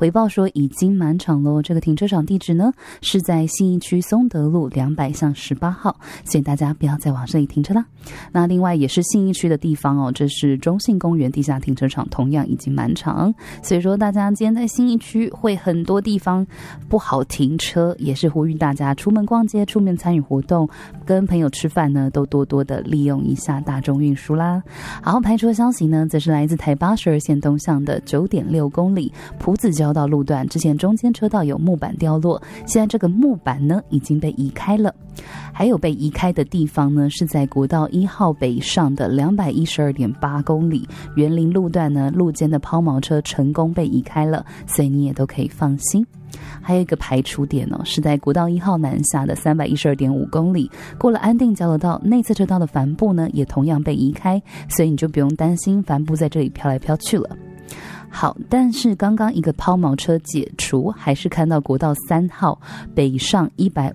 回报说已经满场咯。这个停车场地址呢是在信义区松德路200巷18号，所以大家不要再往这里停车啦。那另外也是信义区的地方哦，这是中信公园地下停车场，同样已经满场，所以说大家今天在信义区会很多地方不好停车，也是呼吁大家出门逛街、出门参与活动、跟朋友吃饭呢，都多多的利用一下大众运输啦。好，排除的消息呢，则是来自台82线东向的9.6公里埔子交道路段，之前中间车道有木板掉落，现在这个木板呢已经被移开了。还有被移开的地方呢，是在国道1号北上的212.8公里园林路段呢，路肩的抛锚车成功被移开了，所以你也都可以放心。还有一个排除点哦，是在国道1号南下的312.5公里，过了安定交流道内侧车道的帆布呢，也同样被移开，所以你就不用担心帆布在这里飘来飘去了。好，但是刚刚一个抛锚车解除，还是看到国道3号北上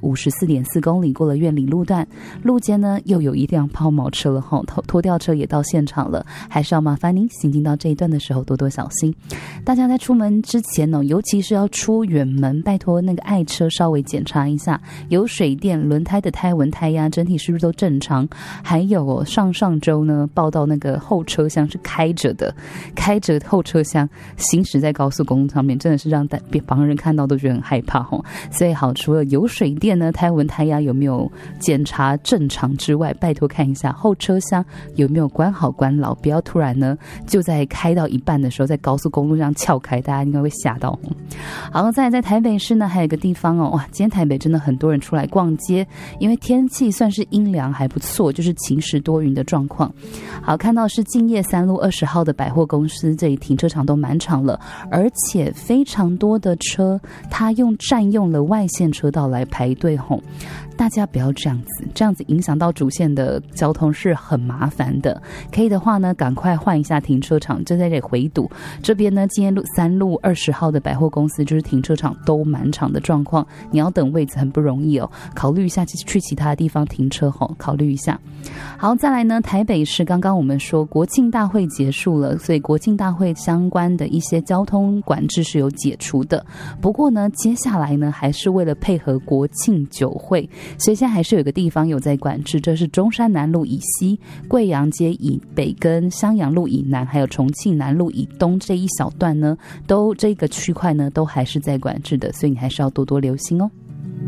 154.4公里过了苑里路段，路肩呢又有一辆抛锚车了吼，拖吊车也到现场了，还是要麻烦您行进到这一段的时候多多小心。大家在出门之前呢，尤其是要出远门，拜托那个爱车稍微检查一下，有水电、轮胎的胎纹、胎压整体是不是都正常。还有上周呢报道那个后车厢是开着的，开着后车厢行驶在高速公路上面，真的是让旁人看到都觉得很害怕哦。所以好，除了有水电呢，胎纹胎压有没有检查正常之外，拜托看一下后车厢有没有关好关牢，不要突然呢就在开到一半的时候在高速公路上撬开，大家应该会吓到。好，再来在台北市呢还有一个地方哦，哇，今天台北真的很多人出来逛街，因为天气算是阴凉还不错，就是晴时多云的状况。好，看到是敬业3路20号的百货公司，这里停车场都满场了，而且非常多的车它占用了外线车道来排队吼。大家不要这样子影响到主线的交通是很麻烦的。可以的话呢，赶快换一下停车场，就在这里回堵。这边呢，今天3路20号的百货公司就是停车场都满场的状况，你要等位子很不容易哦，考虑一下去其他地方停车吼，考虑一下。好，再来呢，台北市刚刚我们说国庆大会结束了，所以国庆大会相关的一些交通管制是有解除的。不过呢，接下来呢，还是为了配合国庆酒会，所以现在还是有个地方有在管制，这是中山南路以西、贵阳街以北跟襄阳路以南，还有重庆南路以东这一小段呢，都这个区块呢都还是在管制的，所以你还是要多多留心哦。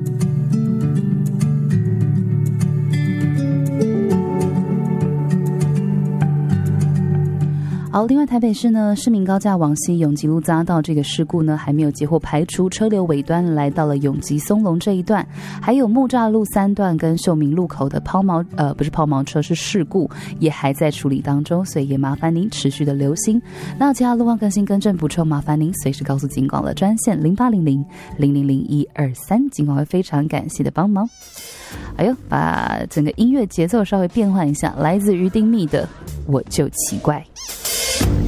好，另外台北市呢，市民高架往西永吉路匝道这个事故呢还没有结获排除，车流尾端来到了永吉松隆这一段，还有木栅路3段跟秀明路口的不是抛锚车是事故，也还在处理当中，所以也麻烦您持续的留心。那其他路况更新更正补充，麻烦您随时告诉警广的专线0800-000-123，警广会非常感谢的帮忙。哎呦，把整个音乐节奏稍微变换一下，来自于丁密的《我就奇怪》。